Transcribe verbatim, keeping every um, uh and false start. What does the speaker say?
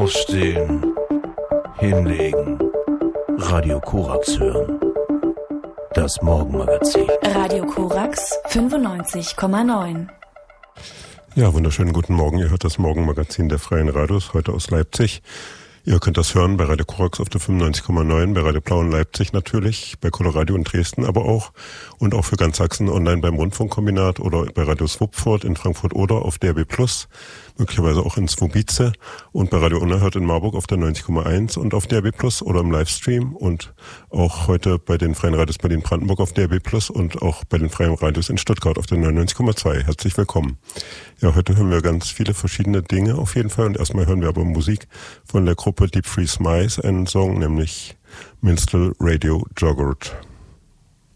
Aufstehen, hinlegen, Radio Korax hören. Das Morgenmagazin. Radio Korax fünfundneunzig Komma neun. Ja, wunderschönen guten Morgen. Ihr hört das Morgenmagazin der Freien Radios, heute aus Leipzig. Ihr könnt das hören bei Radio Korax auf der fünfundneunzig Komma neun, bei Radio Blau in Leipzig natürlich, bei Coloradio in Dresden aber auch und auch für ganz Sachsen online beim Rundfunkkombinat oder bei Radio Swupfurt in Frankfurt-Oder auf D R B Plus, möglicherweise auch in Swobice und bei Radio Unerhört in Marburg auf der neunzig Komma eins und auf D R B Plus oder im Livestream und auch heute bei den Freien Radios Berlin-Brandenburg auf D R B Plus und auch bei den Freien Radios in Stuttgart auf der neunundneunzig Komma zwei. Herzlich willkommen. Ja, heute hören wir ganz viele verschiedene Dinge auf jeden Fall und erstmal hören wir aber Musik von der Gruppe Deep Freeze Mice, einen Song, nämlich Minstrel Radio Joggurt.